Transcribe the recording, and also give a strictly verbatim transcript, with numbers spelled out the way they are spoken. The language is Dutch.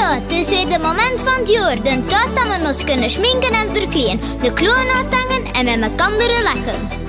Ja, het is weer de moment van het jaar. De tijd dat we ons kunnen schminken en verkleden. De kloon uithangen en met elkaar lachen.